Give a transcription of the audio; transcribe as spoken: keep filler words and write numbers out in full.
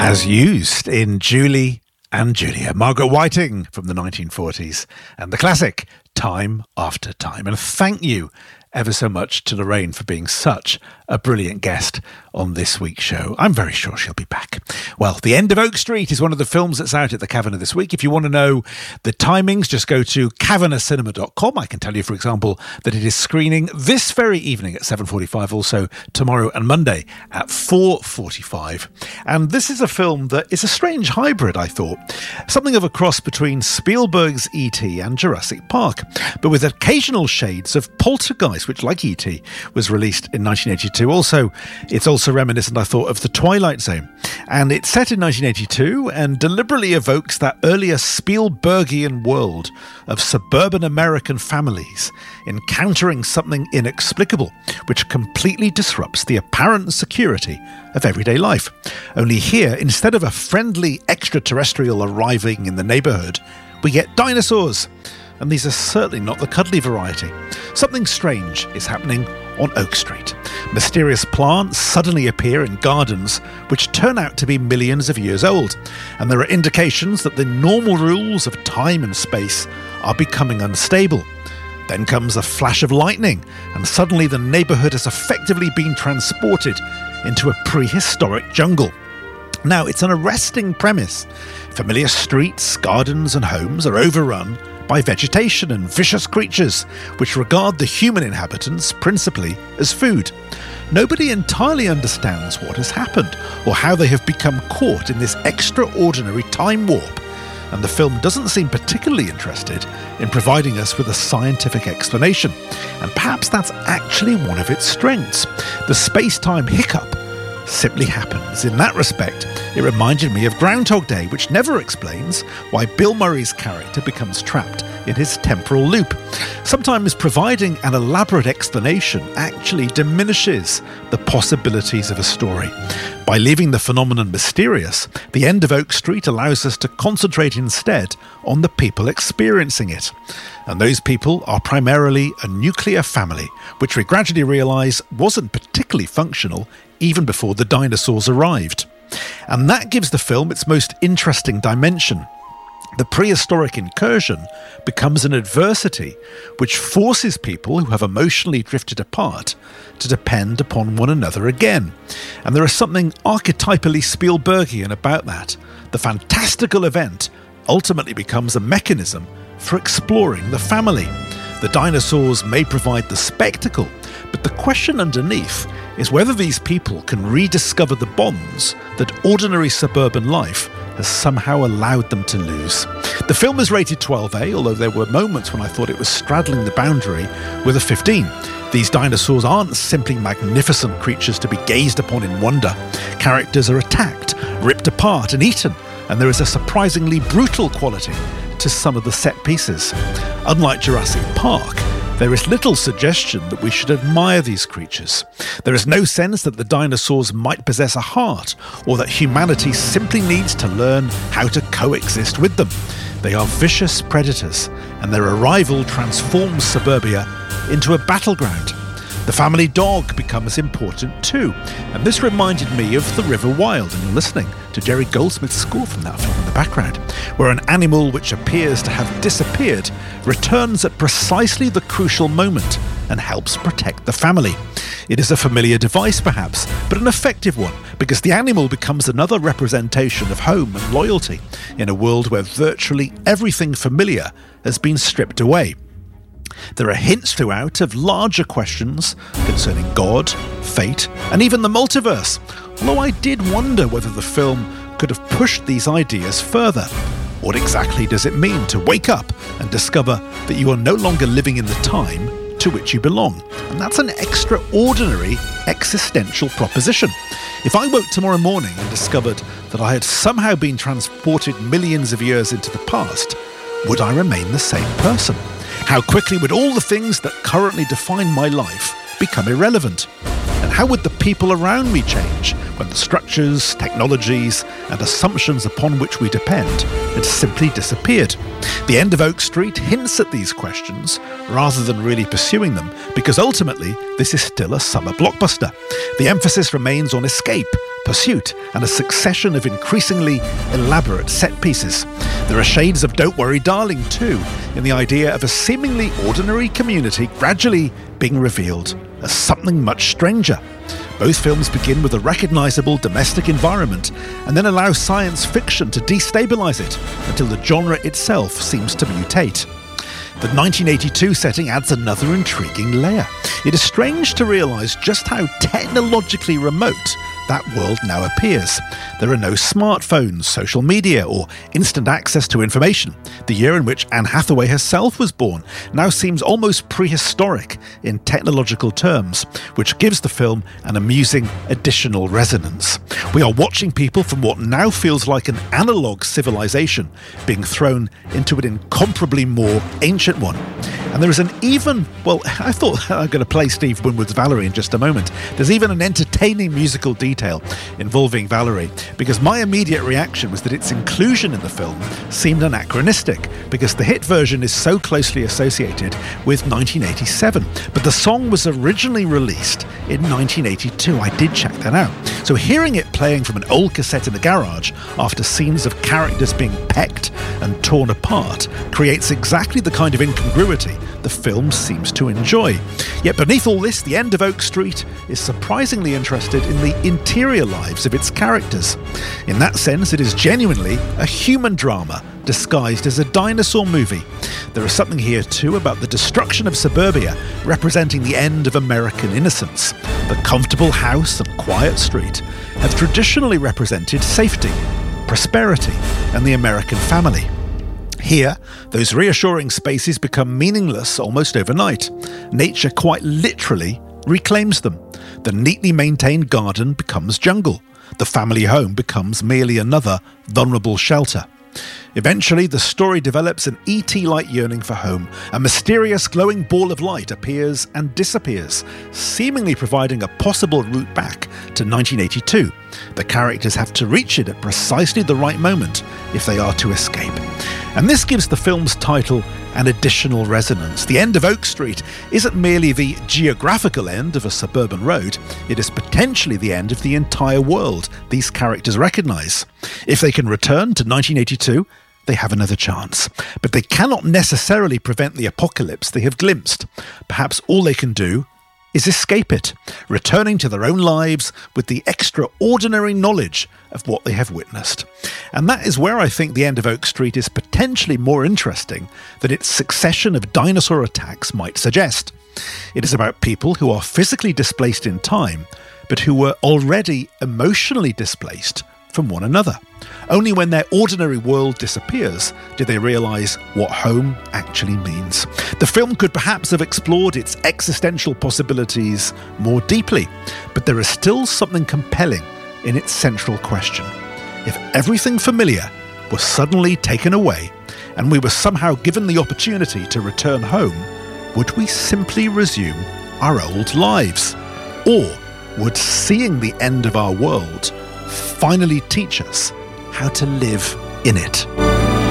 as used in Julie and Julia. Margaret Whiting from the nineteen forties and the classic Time After Time. And thank you ever so much to Lorraine for being such a brilliant guest on this week's show. I'm very sure she'll be back. Well, The End of Oak Street is one of the films that's out at the Kavanagh this week. If you want to know the timings, just go to kavanagh cinema dot com. I can tell you, for example, that it is screening this very evening at seven forty-five, also tomorrow and Monday at four forty-five. And this is a film that is a strange hybrid, I thought. Something of a cross between Spielberg's E T and Jurassic Park, but with occasional shades of Poltergeist, which, like E T, was released in nineteen eighty-two. Also, it's also reminiscent, I thought, of The Twilight Zone. And it's set in nineteen eighty-two and deliberately evokes that earlier Spielbergian world of suburban American families encountering something inexplicable, which completely disrupts the apparent security of everyday life. Only here, instead of a friendly extraterrestrial arriving in the neighbourhood, we get dinosaurs. And these are certainly not the cuddly variety. Something strange is happening on Oak Street. Mysterious plants suddenly appear in gardens which turn out to be millions of years old, and there are indications that the normal rules of time and space are becoming unstable. Then comes a flash of lightning, and suddenly the neighbourhood has effectively been transported into a prehistoric jungle. Now, it's an arresting premise. Familiar streets, gardens and homes are overrun by vegetation and vicious creatures which regard the human inhabitants principally as food. Nobody entirely understands what has happened or how they have become caught in this extraordinary time warp, and the film doesn't seem particularly interested in providing us with a scientific explanation. And perhaps that's actually one of its strengths. The space-time hiccup simply happens. In that respect, it reminded me of Groundhog Day, which never explains why Bill Murray's character becomes trapped in his temporal loop. Sometimes providing an elaborate explanation actually diminishes the possibilities of a story. By leaving the phenomenon mysterious, The End of Oak Street allows us to concentrate instead on the people experiencing it. And those people are primarily a nuclear family, which we gradually realise wasn't particularly functional even before the dinosaurs arrived. And that gives the film its most interesting dimension. The prehistoric incursion becomes an adversity which forces people who have emotionally drifted apart to depend upon one another again. And there is something archetypally Spielbergian about that. The fantastical event ultimately becomes a mechanism for exploring the family. The dinosaurs may provide the spectacle, but the question underneath is whether these people can rediscover the bonds that ordinary suburban life has somehow allowed them to lose. The film is rated twelve A, although there were moments when I thought it was straddling the boundary with a fifteen. These dinosaurs aren't simply magnificent creatures to be gazed upon in wonder. Characters are attacked, ripped apart and eaten, and there is a surprisingly brutal quality to some of the set pieces. Unlike Jurassic Park, there is little suggestion that we should admire these creatures. There is no sense that the dinosaurs might possess a heart, or that humanity simply needs to learn how to coexist with them. They are vicious predators, and their arrival transforms suburbia into a battleground. The family dog becomes important too, and this reminded me of The River Wild, and you're listening to Jerry Goldsmith's score from that film in the background, where an animal which appears to have disappeared returns at precisely the crucial moment and helps protect the family. It is a familiar device perhaps, but an effective one, because the animal becomes another representation of home and loyalty in a world where virtually everything familiar has been stripped away. There are hints throughout of larger questions concerning God, fate, and even the multiverse, although I did wonder whether the film could have pushed these ideas further. What exactly does it mean to wake up and discover that you are no longer living in the time to which you belong? And that's an extraordinary existential proposition. If I woke tomorrow morning and discovered that I had somehow been transported millions of years into the past, would I remain the same person? How quickly would all the things that currently define my life become irrelevant? And how would the people around me change when the structures, technologies, and assumptions upon which we depend had simply disappeared? The End of Oak Street hints at these questions rather than really pursuing them, because ultimately this is still a summer blockbuster. The emphasis remains on escape, pursuit and a succession of increasingly elaborate set pieces. There are shades of Don't Worry Darling too, in the idea of a seemingly ordinary community gradually being revealed as something much stranger. Both films begin with a recognisable domestic environment and then allow science fiction to destabilise it until the genre itself seems to mutate. The nineteen eighty-two setting adds another intriguing layer. It is strange to realise just how technologically remote that world now appears. There are no smartphones, social media, or instant access to information. The year in which Anne Hathaway herself was born now seems almost prehistoric in technological terms, which gives the film an amusing additional resonance. We are watching people from what now feels like an analogue civilization being thrown into an incomparably more ancient one. And there is an even, well, I thought I'm going to play Steve Winwood's Valerie in just a moment. There's even an entertaining musical detail involving Valerie, because my immediate reaction was that its inclusion in the film seemed anachronistic, because the hit version is so closely associated with nineteen eighty-seven. But the song was originally released in nineteen eighty-two. I did check that out. So hearing it playing from an old cassette in the garage after scenes of characters being pecked and torn apart creates exactly the kind of incongruity the film seems to enjoy. Yet beneath all this, The End of Oak Street is surprisingly interested in the interior lives of its characters. In that sense, it is genuinely a human drama disguised as a dinosaur movie. There is something here too about the destruction of suburbia representing the end of American innocence. The comfortable house and quiet street have traditionally represented safety, prosperity, and the American family. Here, those reassuring spaces become meaningless almost overnight. Nature quite literally reclaims them. The neatly maintained garden becomes jungle. The family home becomes merely another vulnerable shelter. Eventually, the story develops an E T-like yearning for home. A mysterious glowing ball of light appears and disappears, seemingly providing a possible route back to nineteen eighty-two. The characters have to reach it at precisely the right moment if they are to escape. And this gives the film's title an additional resonance. The End of Oak Street isn't merely the geographical end of a suburban road, it is potentially the end of the entire world these characters recognise. If they can return to nineteen eighty-two, they have another chance. But they cannot necessarily prevent the apocalypse they have glimpsed. Perhaps all they can do is escape it, returning to their own lives with the extraordinary knowledge of what they have witnessed. And that is where I think The End of Oak Street is potentially more interesting than its succession of dinosaur attacks might suggest. It is about people who are physically displaced in time, but who were already emotionally displaced from one another. Only when their ordinary world disappears do they realise what home actually means. The film could perhaps have explored its existential possibilities more deeply, but there is still something compelling in its central question. If everything familiar was suddenly taken away, and we were somehow given the opportunity to return home, would we simply resume our old lives? Or would seeing the end of our world finally teach us how to live in it?